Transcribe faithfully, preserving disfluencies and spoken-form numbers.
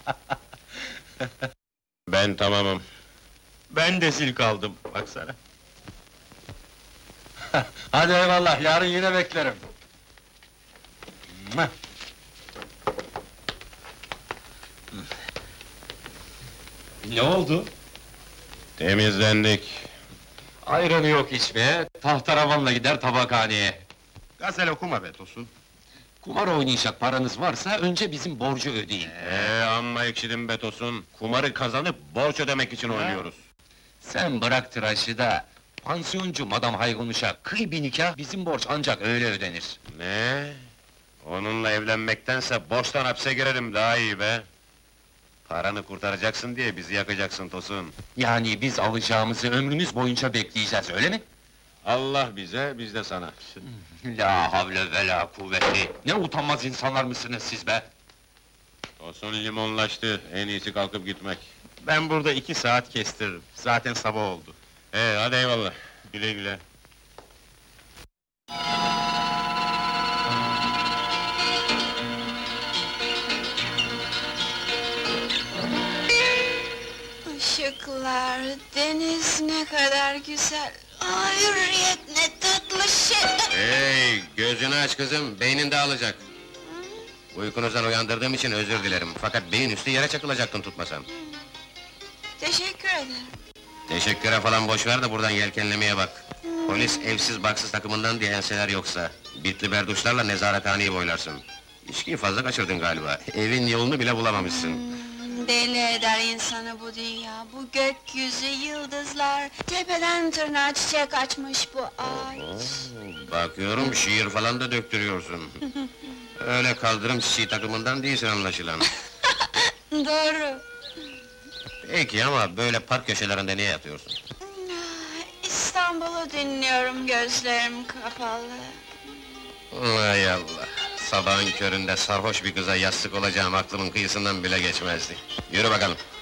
Ben tamamım. Ben de sil kaldım, baksana. Hadi eyvallah, yarın yine beklerim. Mwah! Ne oldu? Temizlendik. Ayranı yok içmeye, tahtaravanla gider tabakhaneye. Gazel okuma be Tosun. Kumar oynayacak paranız varsa önce bizim borcu ödeyin. Ee, amma ekşidin be Tosun. Kumarı kazanıp borç ödemek için oynuyoruz. Sen bırak tıraşı da, pansiyoncu Madam Haygunuş'a kıy bir nikah, bizim borç ancak öyle ödenir. Ne? Onunla evlenmektense borçtan hapse girerim daha iyi be. Paranı kurtaracaksın diye bizi yakacaksın Tosun. Yani biz alacağımızı ömrümüz boyunca bekleyeceğiz, öyle mi? Allah bize, biz de sana. La havle ve la kuvveti! Ne utanmaz insanlar mısınız siz be! Tosun limonlaştı, en iyisi kalkıp gitmek. Ben burada iki saat kestiririm. Zaten sabah oldu. Ee, hadi eyvallah. Güle güle. Işıklar, deniz ne kadar güzel. Ay, hürriyet ne tatlı şey! Hey, gözünü aç kızım, beynin dağılacak. Uykunuzdan uyandırdığım için özür dilerim. Fakat beyin üstü yere çakılacaktın tutmasam. Teşekkür ederim. Teşekküre falan boş ver de buradan yelkenlemeye bak. Polis evsiz baksız takımından diye enseler yoksa... ...bitli berduşlarla nezarethaneyi boylarsın. İçkiyi fazla kaçırdın galiba, evin yolunu bile bulamamışsın. Hmm, deli eder insanı bu dünya, bu gökyüzü, yıldızlar... ...tepeden tırnağa çiçek açmış bu ağaç. Oo, bakıyorum şiir falan da döktürüyorsun. Öyle kaldırım çiçeği takımından değilsin anlaşılan. Doğru. Peki ama böyle park köşelerinde niye yatıyorsun? İstanbul'u dinliyorum, gözlerim kapalı. Hay Allah! Sabahın köründe sarhoş bir kıza yastık olacağım aklımın kıyısından bile geçmezdi. Yürü bakalım!